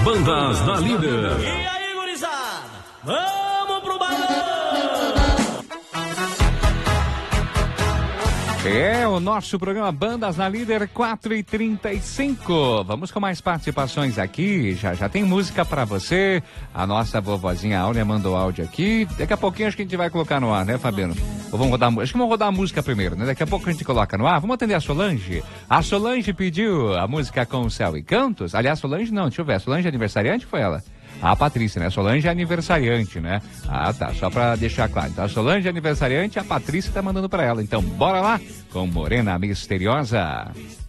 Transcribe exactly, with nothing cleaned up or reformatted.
Bandas da Líder. E aí, gurizada? Vamos pro balão! É o nosso programa Bandas na Líder quatro e trinta e cinco. Vamos com mais participações aqui. Já já tem música pra você. A nossa vovozinha Áurea mandou áudio aqui. Daqui a pouquinho acho que a gente vai colocar no ar, né, Fabiano? Ou vamos rodar, acho que vamos rodar a música primeiro, né? Daqui a pouco a gente coloca no ar. Vamos atender a Solange. A Solange pediu a música Com Céu e Cantos. Aliás, Solange não, deixa eu ver. A Solange é aniversariante ou foi ela? A Patrícia, né? A Solange é aniversariante, né? Ah, tá. Só pra deixar claro. Então, a Solange é aniversariante, a Patrícia tá mandando pra ela. Então, bora lá com Morena Misteriosa.